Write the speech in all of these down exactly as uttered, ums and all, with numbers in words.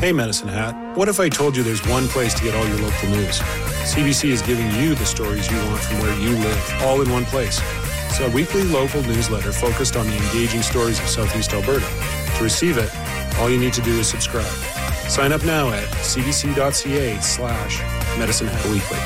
Hey, Medicine Hat, what if I told you there's one place to get all your local news? C B C is giving you the stories you want from where you live, all in one place. It's a weekly local newsletter focused on the engaging stories of Southeast Alberta. To receive it, all you need to do is subscribe. Sign up now at cbc.ca slash Medicine Hat Weekly.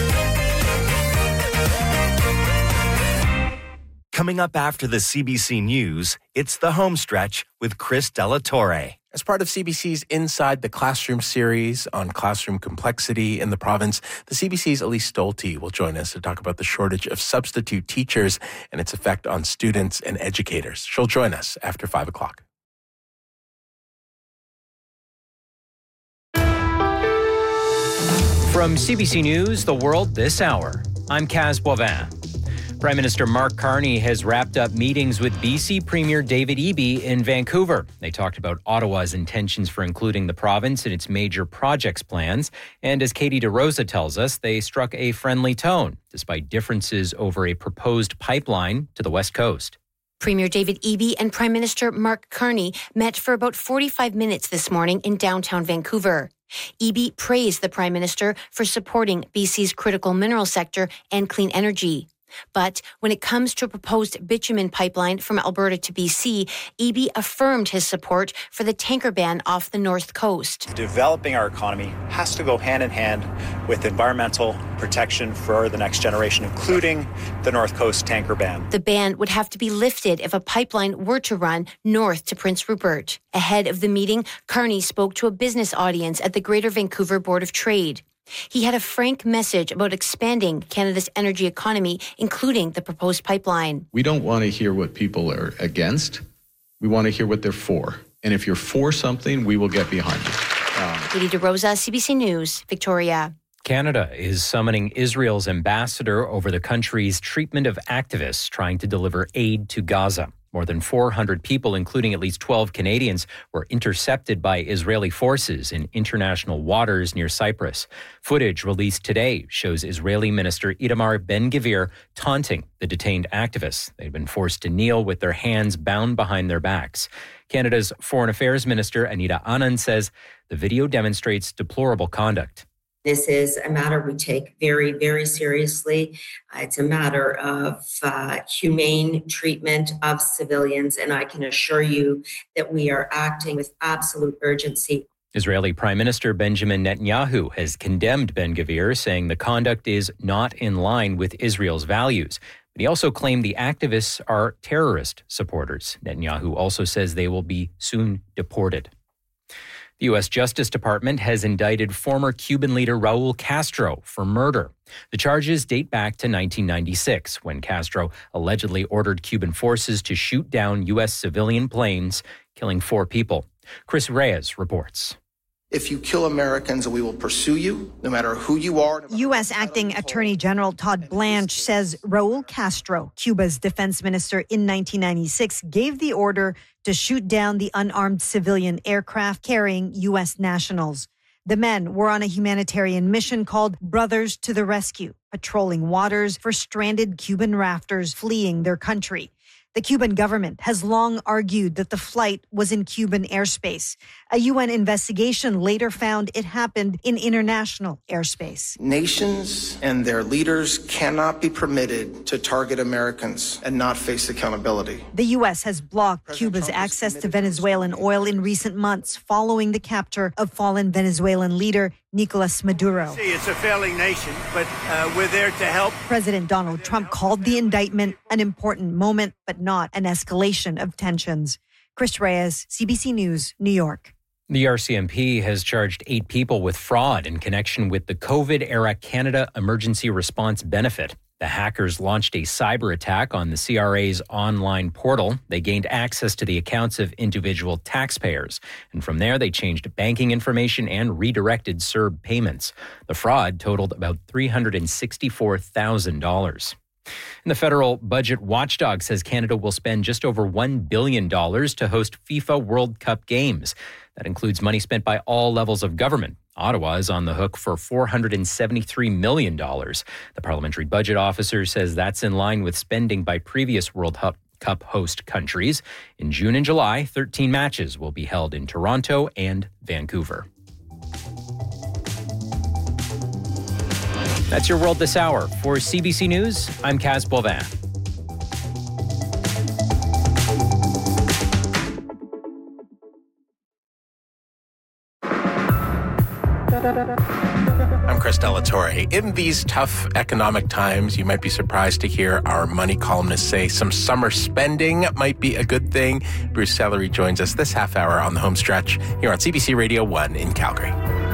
Coming up after the C B C News, it's The Home Stretch with Chris Delatorre. As part of C B C's Inside the Classroom series on classroom complexity in the province, the C B C's Elise Stolte will join us to talk about the shortage of substitute teachers and its effect on students and educators. She'll join us after five o'clock. From C B C News, The World This Hour, I'm Kaz Boivin. Prime Minister Mark Carney has wrapped up meetings with B C Premier David Eby in Vancouver. They talked about Ottawa's intentions for including the province in its major projects plans. And as Katie DeRosa tells us, they struck a friendly tone, despite differences over a proposed pipeline to the West Coast. Premier David Eby and Prime Minister Mark Carney met for about forty-five minutes this morning in downtown Vancouver. Eby praised the Prime Minister for supporting B C's critical mineral sector and clean energy. But when it comes to a proposed bitumen pipeline from Alberta to B C, Eby affirmed his support for the tanker ban off the north coast. Developing our economy has to go hand in hand with environmental protection for the next generation, including the north coast tanker ban. The ban would have to be lifted if a pipeline were to run north to Prince Rupert. Ahead of the meeting, Carney spoke to a business audience at the Greater Vancouver Board of Trade. He had a frank message about expanding Canada's energy economy, including the proposed pipeline. We don't want to hear what people are against. We want to hear what they're for. And if you're for something, we will get behind you. Um, Katie DeRosa, C B C News, Victoria. Canada is summoning Israel's ambassador over the country's treatment of activists trying to deliver aid to Gaza. More than four hundred people, including at least twelve Canadians, were intercepted by Israeli forces in international waters near Cyprus. Footage released today shows Israeli Minister Itamar Ben-Gvir taunting the detained activists. They'd been forced to kneel with their hands bound behind their backs. Canada's Foreign Affairs Minister Anita Anand says the video demonstrates deplorable conduct. This is a matter we take very, very seriously. Uh, it's a matter of uh, humane treatment of civilians, and I can assure you that we are acting with absolute urgency. Israeli Prime Minister Benjamin Netanyahu has condemned Ben-Gvir, saying the conduct is not in line with Israel's values. But he also claimed the activists are terrorist supporters. Netanyahu also says they will be soon deported. The U S Justice Department has indicted former Cuban leader Raul Castro for murder. The charges date back to nineteen ninety-six, when Castro allegedly ordered Cuban forces to shoot down U S civilian planes, killing four people. Chris Reyes reports. If you kill Americans, we will pursue you, no matter who you are. U S Acting Attorney General Todd Blanche says Raul Castro, Cuba's defense minister in nineteen ninety-six, gave the order to shoot down the unarmed civilian aircraft carrying U S nationals. The men were on a humanitarian mission called Brothers to the Rescue, patrolling waters for stranded Cuban rafters fleeing their country. The Cuban government has long argued that the flight was in Cuban airspace. A U N investigation later found it happened in international airspace. Nations and their leaders cannot be permitted to target Americans and not face accountability. The U S has blocked President Cuba's Trump access to Venezuelan oil in recent months following the capture of fallen Venezuelan leader Nicolas Maduro. See, it's a failing nation, but uh, we're there to help. President Donald Trump called the indictment an important moment, but not an escalation of tensions. Chris Reyes, C B C News, New York. The R C M P has charged eight people with fraud in connection with the COVID-era Canada Emergency Response Benefit. The hackers launched a cyber attack on the C R A's online portal. They gained access to the accounts of individual taxpayers. And from there, they changed banking information and redirected C E R B payments. The fraud totaled about three hundred sixty-four thousand dollars. And the federal budget watchdog says Canada will spend just over one billion dollars to host FIFA World Cup games. That includes money spent by all levels of government. Ottawa is on the hook for four hundred seventy-three million dollars. The parliamentary budget officer says that's in line with spending by previous World Cup host countries. In June and July, thirteen matches will be held in Toronto and Vancouver. That's your world this hour. For C B C News, I'm Kaz Boivin. I'm Chris Delatorre. In these tough economic times, you might be surprised to hear our money columnist say some summer spending might be a good thing. Bruce Sellery joins us this half hour on the home stretch here on C B C Radio one in Calgary.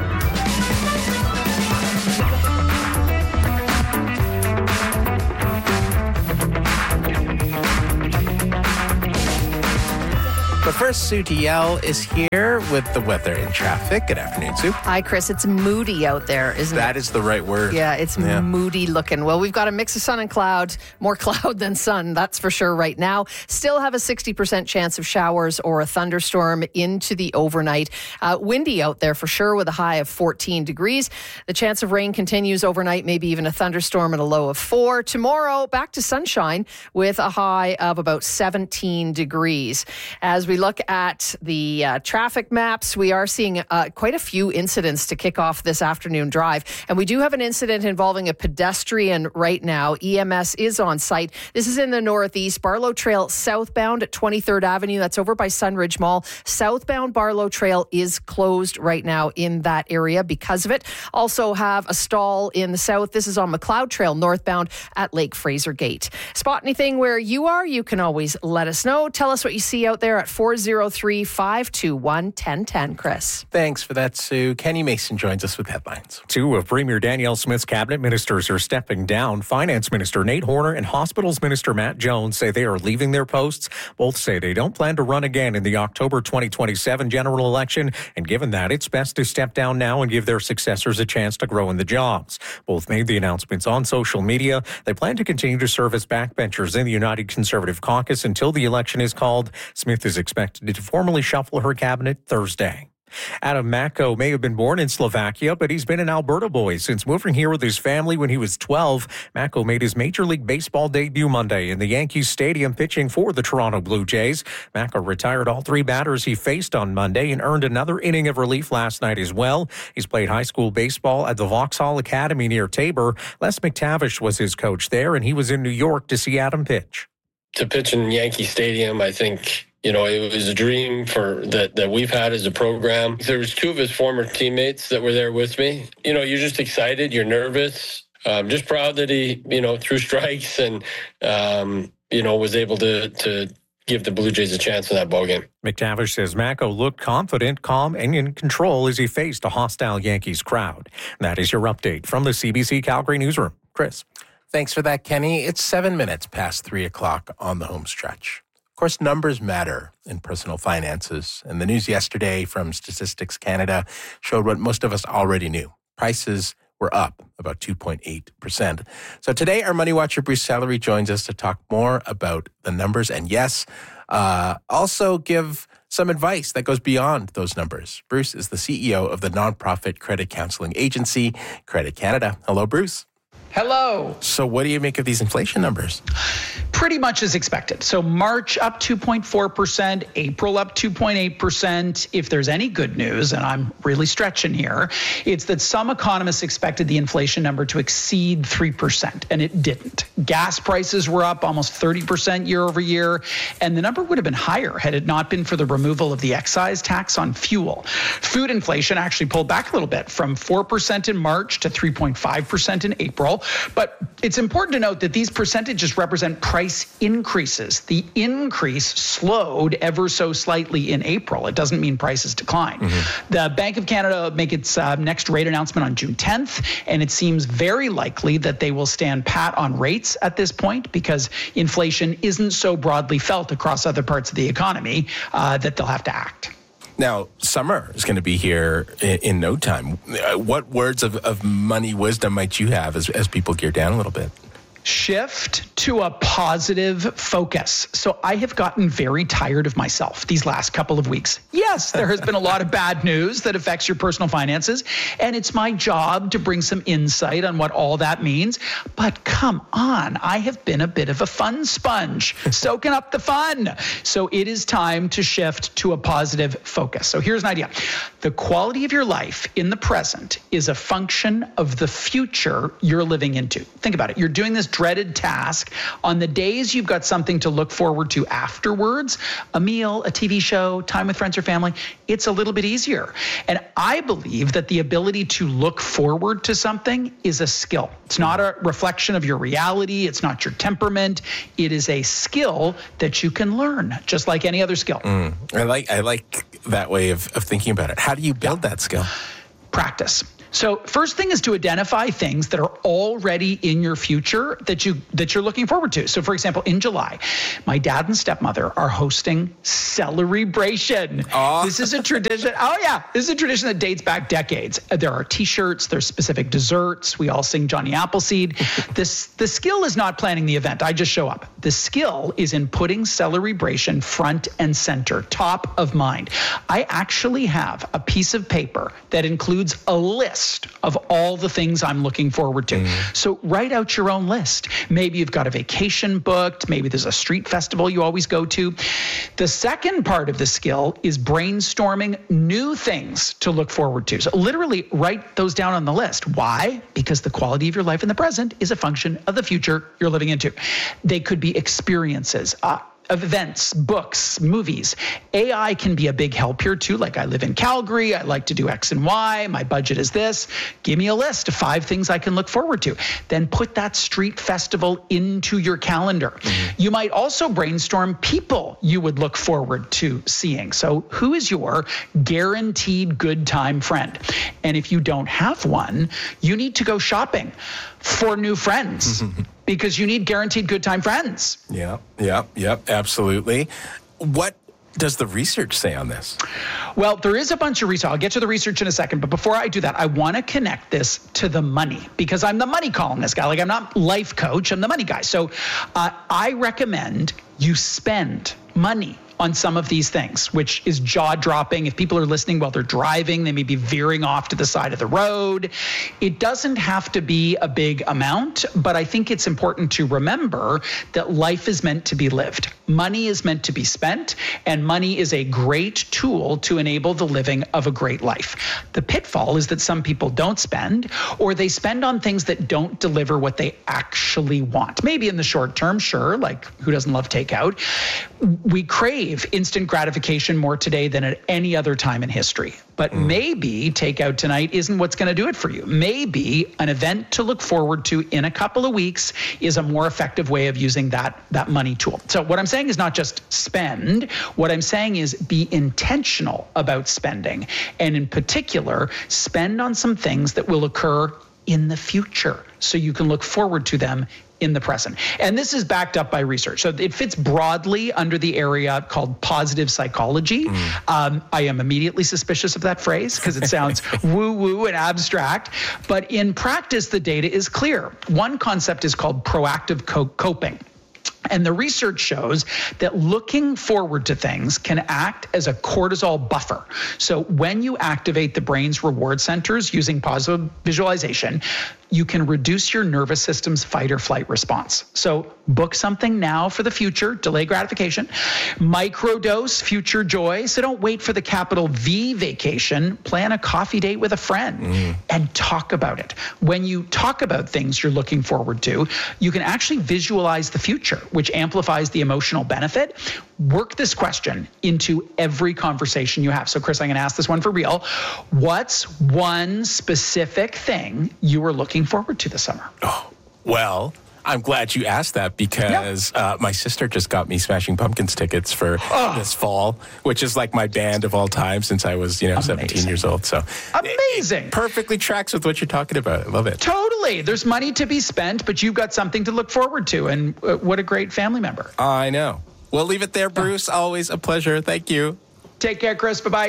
But first, Sue Diel is here with the weather and traffic. Good afternoon, Sue. Hi, Chris. It's moody out there, isn't That it? is the right word. Yeah, it's Yeah. moody looking. Well, we've got a mix of sun and cloud, more cloud than sun, that's for sure right now. Still have a sixty percent chance of showers or a thunderstorm into the overnight. Uh, windy out there for sure with a high of fourteen degrees. The chance of rain continues overnight, maybe even a thunderstorm and a low of four. Tomorrow, back to sunshine with a high of about seventeen degrees. As we look at the uh, traffic maps, we are seeing uh, quite a few incidents to kick off this afternoon drive. And we do have an incident involving a pedestrian right now. E M S is on site. This is in the northeast. Barlow Trail southbound at twenty-third Avenue. That's over by Sunridge Mall. Southbound Barlow Trail is closed right now in that area because of it. Also have a stall in the south. This is on McLeod Trail northbound at Lake Fraser Gate. Spot anything where you are, you can always let us know. Tell us what you see out there at four oh three, five two one, one oh one oh, Chris. Thanks for that, Sue. Kenny Mason joins us with headlines. Two of Premier Danielle Smith's cabinet ministers are stepping down. Finance Minister Nate Horner and Hospitals Minister Matt Jones say they are leaving their posts. Both say they don't plan to run again in the October twenty twenty-seven general election. And given that, it's best to step down now and give their successors a chance to grow in the jobs. Both made the announcements on social media. They plan to continue to serve as backbenchers in the United Conservative Caucus until the election is called. Smith is expected to formally shuffle her cabinet Thursday. Adam Mako may have been born in Slovakia, but he's been an Alberta boy since moving here with his family when he was twelve. Mako made his Major League Baseball debut Monday in the Yankees Stadium pitching for the Toronto Blue Jays. Mako retired all three batters he faced on Monday and earned another inning of relief last night as well. He's played high school baseball at the Vauxhall Academy near Tabor. Les McTavish was his coach there, and he was in New York to see Adam pitch. To pitch in Yankee Stadium, I think, you know, it was a dream for that, that we've had as a program. There was two of his former teammates that were there with me. You know, you're just excited, you're nervous. I'm just proud that he, you know, threw strikes and, um, you know, was able to to give the Blue Jays a chance in that ballgame. McTavish says Mako looked confident, calm, and in control as he faced a hostile Yankees crowd. That is your update from the C B C Calgary newsroom. Chris. Thanks for that, Kenny. It's seven minutes past three o'clock on the home stretch. Of course, numbers matter in personal finances. And the news yesterday from Statistics Canada showed what most of us already knew. Prices were up about two point eight percent. So today, our Money Watcher, Bruce Sellery, joins us to talk more about the numbers. And yes, uh, also give some advice that goes beyond those numbers. Bruce is the C E O of the nonprofit credit counseling agency, Credit Canada. Hello, Bruce. Hello. So what do you make of these inflation numbers? Pretty much as expected. So March up two point four percent, April up two point eight percent. If there's any good news, and I'm really stretching here, it's that some economists expected the inflation number to exceed three percent, and it didn't. Gas prices were up almost thirty percent year over year, and the number would have been higher had it not been for the removal of the excise tax on fuel. Food inflation actually pulled back a little bit from four percent in March to three point five percent in April. But it's important to note that these percentages represent price increases. The increase slowed ever so slightly in April. It doesn't mean prices decline. Mm-hmm. The Bank of Canada will make its uh, next rate announcement on June tenth, and it seems very likely that they will stand pat on rates at this point because inflation isn't so broadly felt across other parts of the economy uh, that they'll have to act. Now, summer is going to be here in, in no time. What words of, of money wisdom might you have as, as people gear down a little bit? Shift to a positive focus. So I have gotten very tired of myself these last couple of weeks. Yes, there has been a lot of bad news that affects your personal finances, and it's my job to bring some insight on what all that means. But come on, I have been a bit of a fun sponge, soaking up the fun. So it is time to shift to a positive focus. So here's an idea. The quality of your life in the present is a function of the future you're living into. Think about it. You're doing this dreaded task on the days you've got something to look forward to afterwards, a meal, a T V show, time with friends or family. It's a little bit easier. And I believe that the ability to look forward to something is a skill. It's not a reflection of your reality. It's not your temperament. It is a skill that you can learn, just like any other skill. Mm, I like I like that way of, of thinking about it. How do you build yeah. that skill? Practice. So first thing is to identify things that are already in your future that you that you're looking forward to. So for example, in July, my dad and stepmother are hosting Celebration. Oh. This is a tradition. Oh yeah, this is a tradition that dates back decades. There are T-shirts, there's specific desserts. We all sing Johnny Appleseed. This the skill is not planning the event. I just show up. The skill is in putting Celebration front and center, top of mind. I actually have a piece of paper that includes a list of all the things I'm looking forward to. Mm. So write out your own list. Maybe you've got a vacation booked. Maybe there's a street festival you always go to. The second part of the skill is brainstorming new things to look forward to. So literally write those down on the list. Why? Because the quality of your life in the present is a function of the future you're living into. They could be experiences, uh, events, books, movies. A I can be a big help here too. Like I live in Calgary. I like to do X and Y. My budget is this. Give me a list of five things I can look forward to. Then put that street festival into your calendar. Mm-hmm. You might also brainstorm people you would look forward to seeing. So who is your guaranteed good time friend? And if you don't have one, you need to go shopping for new friends. Because you need guaranteed good time friends. Yeah, yeah, yep, absolutely. What does the research say on this? Well, there is a bunch of research. I'll get to the research in a second. But before I do that, I want to connect this to the money because I'm the money columnist guy. Like I'm not life coach. I'm the money guy. So uh, I recommend you spend money on some of these things, which is jaw-dropping. If people are listening while they're driving, they may be veering off to the side of the road. It doesn't have to be a big amount, but I think it's important to remember that life is meant to be lived. Money is meant to be spent, and money is a great tool to enable the living of a great life. The pitfall is that some people don't spend, or they spend on things that don't deliver what they actually want. Maybe in the short term, sure, like who doesn't love takeout? We crave instant gratification more today than at any other time in history. But mm. maybe takeout tonight isn't what's going to do it for you. Maybe an event to look forward to in a couple of weeks is a more effective way of using that, that money tool. So what I'm saying is not just spend. What I'm saying is be intentional about spending. And in particular, spend on some things that will occur in the future so you can look forward to them in the present. And this is backed up by research. So it fits broadly under the area called positive psychology. Mm. Um, I am immediately suspicious of that phrase because it sounds woo-woo and abstract. But in practice, the data is clear. One concept is called proactive co- coping. And the research shows that looking forward to things can act as a cortisol buffer. So when you activate the brain's reward centers using positive visualization, you can reduce your nervous system's fight or flight response. So book something now for the future, delay gratification, microdose future joy. So don't wait for the capital V vacation, plan a coffee date with a friend mm. and talk about it. When you talk about things you're looking forward to, you can actually visualize the future, which amplifies the emotional benefit. Work this question into every conversation you have. So Chris, I'm going to ask this one for real. What's one specific thing you are looking forward to this summer? Oh, well, I'm glad you asked that because yep. uh, my sister just got me Smashing Pumpkins tickets for oh. this fall, which is like my band of all time since I was, you know, Amazing. seventeen years old. So amazing. It, it perfectly tracks with what you're talking about. I love it. Totally. There's money to be spent, but you've got something to look forward to. And uh, what a great family member. I know. We'll leave it there, Bruce. Always a pleasure. Thank you. Take care, Chris. Bye-bye.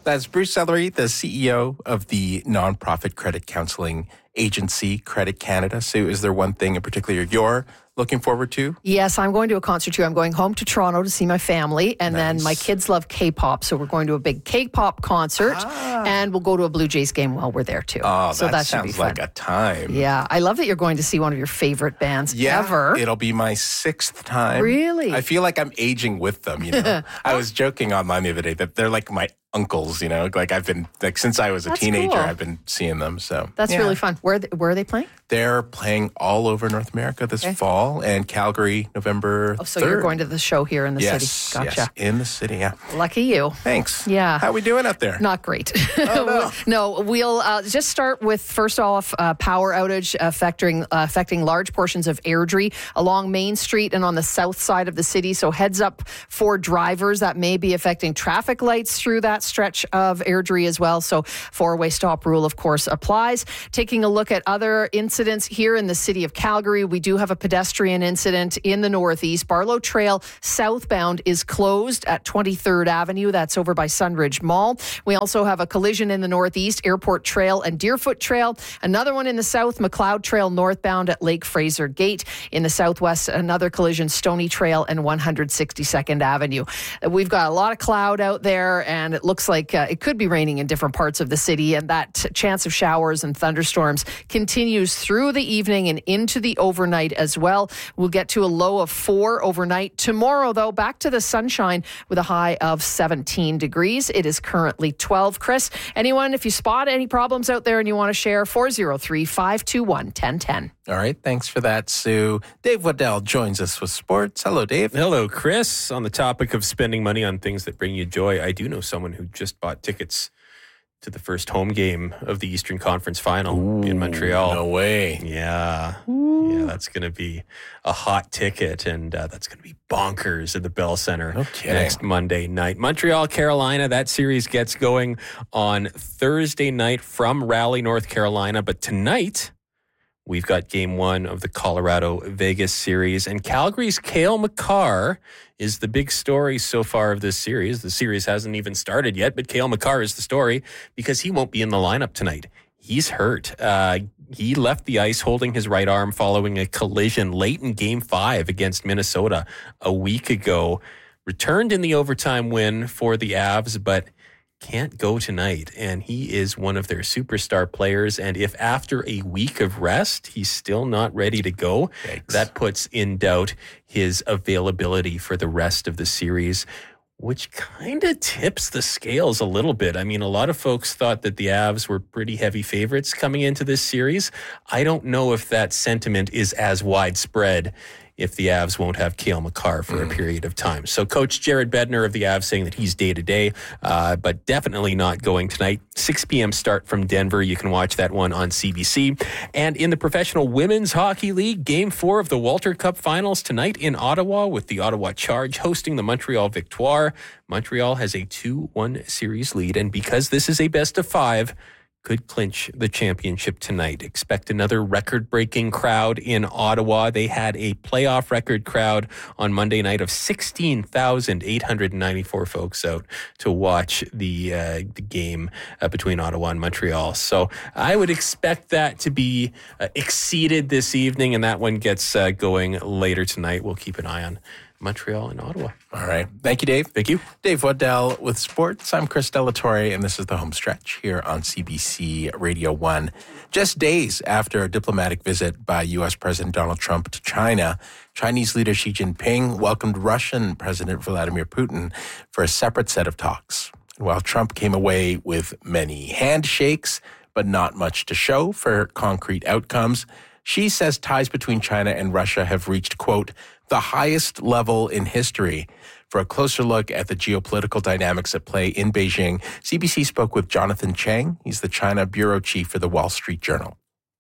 That's Bruce Sellery, the C E O of the nonprofit credit counseling agency, Credit Canada. Sue, is there one thing in particular you're looking forward to? Yes, I'm going to a concert too. I'm going home to Toronto to see my family, and nice. Then my kids love K-pop, so we're going to a big K-pop concert, ah. and we'll go to a Blue Jays game while we're there too. Oh, so that, that sounds should be fun. Like a time. Yeah, I love that you're going to see one of your favorite bands yeah, ever. It'll be my sixth time. Really? I feel like I'm aging with them, you know. I was joking online the other day that they're like my uncles, you know, like I've been, like since I was a That's teenager, cool. I've been seeing them. So That's yeah. really fun. Where are they, where are they playing? They're playing all over North America this okay. fall, and Calgary, November Oh, so third. You're going to the show here in the yes, city. Gotcha. Yes, in the city, yeah. Lucky you. Thanks. Yeah. How are we doing up there? Not great. Oh, no. no, we'll uh, just start with, first off, uh, power outage affecting uh, affecting large portions of Airdrie along Main Street and on the south side of the city. So heads up for drivers. That may be affecting traffic lights through that stretch of Airdrie as well. So four-way stop rule, of course, applies. Taking a look at other incidents here in the city of Calgary, we do have a pedestrian incident in the northeast. Barlow Trail southbound is closed at twenty-third Avenue. That's over by Sunridge Mall. We also have a collision in the northeast, Airport Trail and Deerfoot Trail. Another one in the south, McLeod Trail northbound at Lake Fraser Gate. In the southwest, another collision, Stony Trail and one hundred sixty-second Avenue. We've got a lot of cloud out there, and it looks like uh, it could be raining in different parts of the city, and that chance of showers and thunderstorms continues through the evening and into the overnight as well. We'll get to a low of four overnight. Tomorrow, though, back to the sunshine with a high of seventeen degrees. It is currently twelve. Chris, anyone, if you spot any problems out there and you want to share, four oh three, five two one, one oh one oh. All right, thanks for that, Sue. Dave Waddell joins us with sports. Hello, Dave. Hello, Chris. On the topic of spending money on things that bring you joy, I do know someone who just bought tickets to the first home game of the Eastern Conference Final Ooh, in Montreal. No way. Yeah. Ooh. Yeah, that's going to be a hot ticket, and uh, that's going to be bonkers at the Bell Center no next Monday night. Montreal, Carolina, that series gets going on Thursday night from Raleigh, North Carolina. But tonight, we've got game one of the Colorado-Vegas series, and Calgary's Cale Makar is the big story so far of this series. The series hasn't even started yet, but Cale Makar is the story because he won't be in the lineup tonight. He's hurt. Uh, he left the ice holding his right arm following a collision late in Game five against Minnesota a week ago. Returned in the overtime win for the Avs, but can't go tonight, and he is one of their superstar players. And if after a week of rest, he's still not ready to go, Thanks. that puts in doubt his availability for the rest of the series, which kind of tips the scales a little bit. I mean, a lot of folks thought that the Avs were pretty heavy favorites coming into this series. I don't know if that sentiment is as widespread if the Avs won't have Cale Makar for mm. a period of time. So Coach Jared Bednar of the Avs saying that he's day-to-day, uh, but definitely not going tonight. six p.m. start from Denver. You can watch that one on C B C. And in the Professional Women's Hockey League, Game four of the Walter Cup Finals tonight in Ottawa with the Ottawa Charge hosting the Montreal Victoire. Montreal has a two one series lead, and because this is a best of five, could clinch the championship tonight. Expect another record-breaking crowd in Ottawa. They had a playoff record crowd on Monday night of sixteen thousand eight hundred ninety-four folks out to watch the uh, the game uh, between Ottawa and Montreal. So I would expect that to be uh, exceeded this evening, and that one gets uh, going later tonight. We'll keep an eye on Montreal and Ottawa. All right. Thank you, Dave. Thank you. Dave Waddell with sports. I'm Chris Delatorre, and this is the home stretch here on C B C Radio one. Just days after a diplomatic visit by U S President Donald Trump to China, Chinese leader Xi Jinping welcomed Russian President Vladimir Putin for a separate set of talks. And while Trump came away with many handshakes, but not much to show for concrete outcomes, Xi says ties between China and Russia have reached, quote, the highest level in history. For a closer look at the geopolitical dynamics at play in Beijing, C B C spoke with Jonathan Chang. He's the China bureau chief for the Wall Street Journal.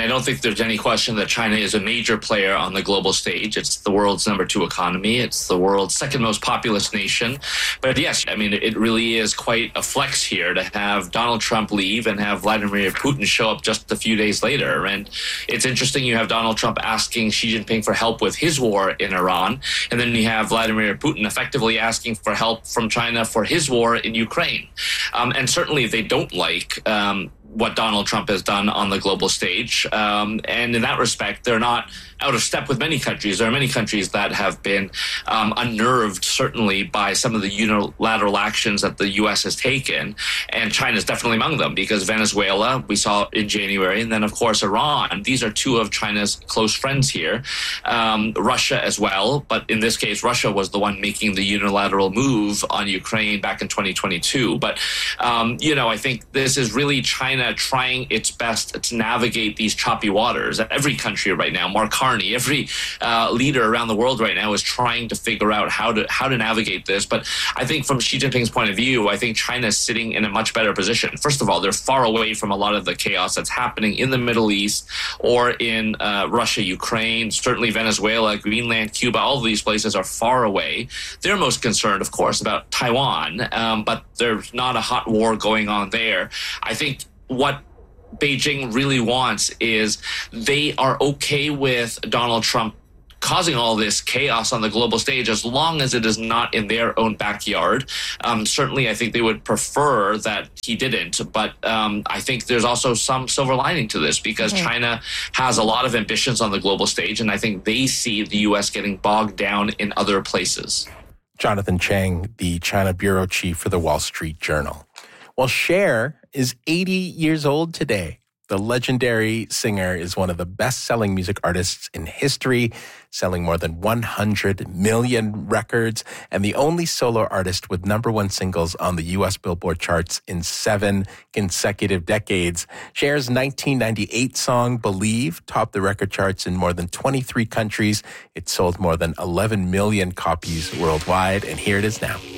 I don't think there's any question that China is a major player on the global stage. It's the world's number two economy. It's the world's second most populous nation. But yes, I mean, it really is quite a flex here to have Donald Trump leave and have Vladimir Putin show up just a few days later. And it's interesting, you have Donald Trump asking Xi Jinping for help with his war in Iran, and then you have Vladimir Putin effectively asking for help from China for his war in Ukraine. Um, and certainly they don't like um, what Donald Trump has done on the global stage. Um, and in that respect, they're not out of step with many countries. There are many countries that have been um, unnerved, certainly, by some of the unilateral actions that the U S has taken. And China is definitely among them, because Venezuela, we saw in January, and then, of course, Iran. These are two of China's close friends here. Um, Russia as well. But in this case, Russia was the one making the unilateral move on Ukraine back in twenty twenty-two. But, um, you know, I think this is really China trying its best to navigate these choppy waters. Every country right now, Mark Carney, every uh, leader around the world right now is trying to figure out how to how to navigate this. But I think from Xi Jinping's point of view, I think China is sitting in a much better position. First of all, they're far away from a lot of the chaos that's happening in the Middle East or in uh, Russia, Ukraine, certainly Venezuela, Greenland, Cuba. All of these places are far away. They're most concerned, of course, about Taiwan, um, but there's not a hot war going on there. I think what Beijing really wants is they are okay with Donald Trump causing all this chaos on the global stage as long as it is not in their own backyard. Um, certainly, I think they would prefer that he didn't. But um, I think there's also some silver lining to this, because mm-hmm. China has a lot of ambitions on the global stage, and I think they see the U S getting bogged down in other places. Jonathan Chang, the China bureau chief for the Wall Street Journal. Well, Cher is eighty years old today. The legendary singer is one of the best-selling music artists in history, selling more than one hundred million records, and the only solo artist with number one singles on the U S Billboard charts in seven consecutive decades. Cher's nineteen ninety-eight song, Believe, topped the record charts in more than twenty-three countries. It sold more than eleven million copies worldwide, and here it is now.